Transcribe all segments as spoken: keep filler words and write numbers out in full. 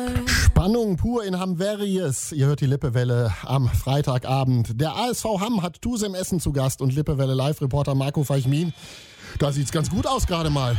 Spannung pur in Hamm-Verries. Ihr hört die Lippewelle am Freitagabend. Der A S V Hamm hat Tusem Essen zu Gast und Lippewelle Live-Reporter Marco Feichmin. Da sieht's ganz gut aus gerade mal.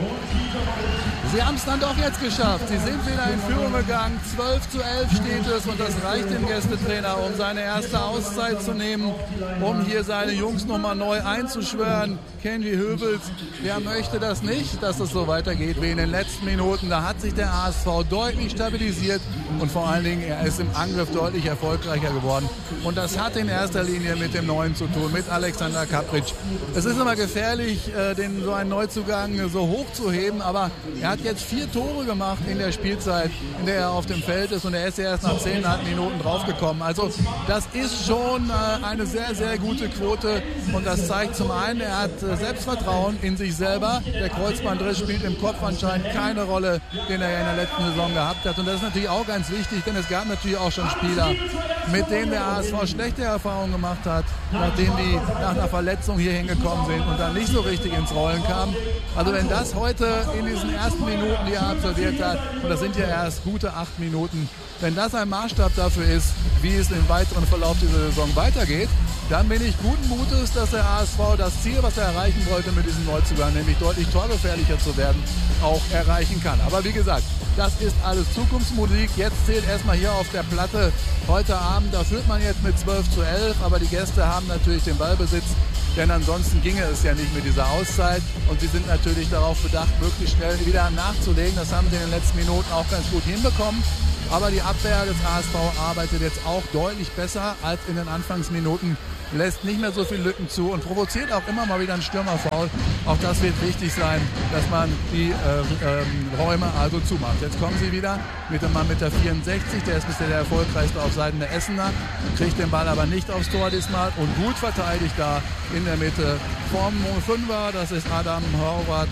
Sie haben es dann doch jetzt geschafft. Sie sind wieder in Führung gegangen. zwölf zu elf steht es und das reicht dem Gästetrainer, um seine erste Auszeit zu nehmen, um hier seine Jungs nochmal neu einzuschwören. Kenji Höbels, wer möchte das nicht, dass es so weitergeht wie in den letzten Minuten. Da hat sich der A S V deutlich stabilisiert und vor allen Dingen, er ist im Angriff deutlich erfolgreicher geworden. Und das hat in erster Linie mit dem Neuen zu tun, mit Alexander Kapric. Es ist immer gefährlich, den, so einen Neuzugang so hoch zu heben, aber er hat jetzt vier Tore gemacht in der Spielzeit, in der er auf dem Feld ist und er ist ja erst nach zehn Minuten draufgekommen. Also das ist schon äh, eine sehr, sehr gute Quote und das zeigt zum einen, er hat äh, Selbstvertrauen in sich selber. Der Kreuzbandriss spielt im Kopf anscheinend keine Rolle, den er ja in der letzten Saison gehabt hat und das ist natürlich auch ganz wichtig, denn es gab natürlich auch schon Spieler, mit denen der A S V schlechte Erfahrungen gemacht hat, nachdem die nach einer Verletzung hier hingekommen sind und dann nicht so richtig ins Rollen kamen. Also wenn das heute in diesen ersten Minuten, die er absolviert hat, und das sind ja erst gute acht Minuten, wenn das ein Maßstab dafür ist, wie es im weiteren Verlauf dieser Saison weitergeht, dann bin ich guten Mutes, dass der A S V das Ziel, was er erreichen wollte mit diesem Neuzugang, nämlich deutlich torgefährlicher zu werden, auch erreichen kann. Aber wie gesagt, das ist alles Zukunftsmusik. Jetzt zählt erstmal hier auf der Platte heute Abend, da führt man jetzt mit zwölf zu elf, aber die Gäste haben natürlich den Ballbesitz, denn ansonsten ginge es ja nicht mit dieser Auszeit und sie sind natürlich darauf bedacht, möglichst schnell wieder nachzulegen. Das haben sie in den letzten Minuten auch ganz gut hinbekommen. Aber die Abwehr des A S V arbeitet jetzt auch deutlich besser als in den Anfangsminuten, lässt nicht mehr so viele Lücken zu und provoziert auch immer mal wieder einen Stürmerfoul. Auch das wird wichtig sein, dass man die äh, ähm, Räume also zumacht. Jetzt kommen sie wieder mit dem Mann mit der vierundsechzig, der ist bisher der erfolgreichste auf Seiten der Essener, kriegt den Ball aber nicht aufs Tor diesmal und gut verteidigt da in der Mitte vom Fünfer, das ist Adam Horvath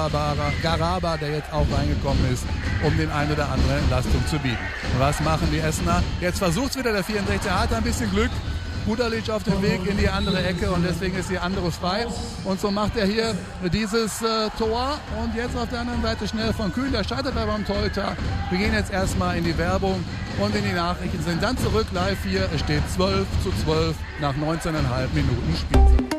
Garaba, der jetzt auch reingekommen ist, um den eine oder andere Entlastung zu bieten. Was machen die Essener? Jetzt versucht es wieder der vierundsechzig, er hat ein bisschen Glück. Gudalic auf dem Weg in die andere Ecke und deswegen ist die andere frei. Und so macht er hier dieses äh, Tor. Und jetzt auf der anderen Seite schnell von Kühn. Der scheitert aber am Torhüter. Wir gehen jetzt erstmal in die Werbung und in die Nachrichten. Sind dann zurück live hier. Es steht zwölf zu zwölf nach neunzehneinhalb Minuten Spielzeit.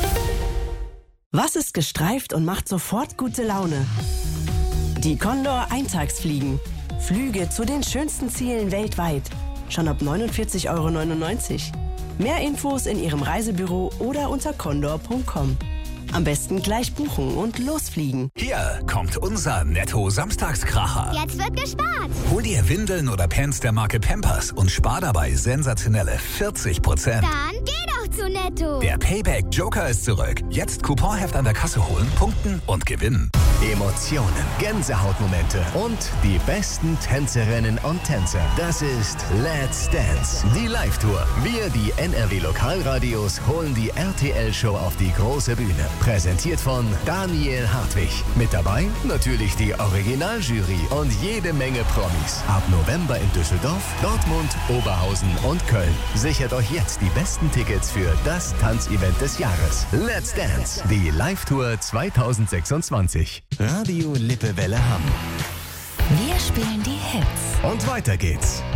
Was ist gestreift und macht sofort gute Laune? Die Condor Eintagsfliegen. Flüge zu den schönsten Zielen weltweit. Schon ab neunundvierzig Euro neunundneunzig. Mehr Infos in Ihrem Reisebüro oder unter condor punkt com. Am besten gleich buchen und losfliegen. Hier kommt unser Netto-Samstagskracher. Jetzt wird gespart. Hol dir Windeln oder Pants der Marke Pampers und spar dabei sensationelle vierzig Prozent. Dann geh doch zu Netto. Der Payback Joker ist zurück. Jetzt Couponheft an der Kasse holen, punkten und gewinnen. Emotionen, Gänsehautmomente und die besten Tänzerinnen und Tänzer. Das ist Let's Dance, die Live-Tour. Wir, die N R W-Lokalradios, holen die R T L-Show auf die große Bühne. Präsentiert von Daniel Hartwig. Mit dabei natürlich die Originaljury und jede Menge Promis. Ab November in Düsseldorf, Dortmund, Oberhausen und Köln. Sichert euch jetzt die besten Tickets für das Tanzevent des Jahres. Let's Dance, die Live-Tour zweitausendsechsundzwanzig. Radio Lippewelle Hamm. Wir spielen die Hits. Und weiter geht's.